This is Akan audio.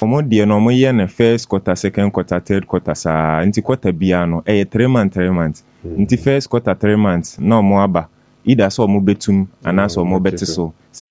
Omo de no mo ye na first quarter, second quarter, third quarter sa nti quarter bia no 3 months. Nti first quarter 3 months na omo aba either so omo betum ana so omo bete so